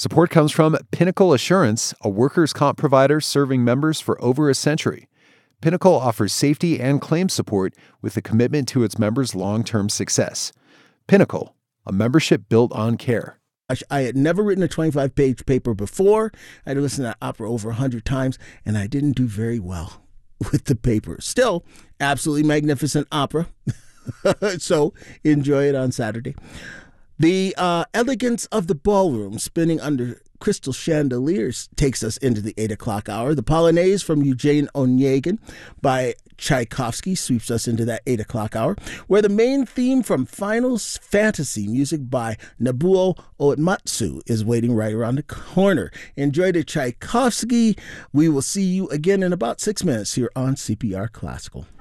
Support comes from Pinnacle Assurance, a workers' comp provider serving members for over a century. Pinnacle offers safety and claim support with a commitment to its members' long-term success. Pinnacle, a membership built on care. I had never written a 25-page paper before. I had listened to that opera over 100 times, and I didn't do very well with the paper. Still, absolutely magnificent opera. So enjoy it on Saturday. The elegance of the ballroom spinning under crystal chandeliers takes us into the 8 o'clock hour. The Polonaise from Eugene Onegin by Tchaikovsky sweeps us into that 8 o'clock hour, where the main theme from Final Fantasy, music by Nobuo Uematsu, is waiting right around the corner. Enjoy the Tchaikovsky. We will see you again in about 6 minutes here on CPR Classical.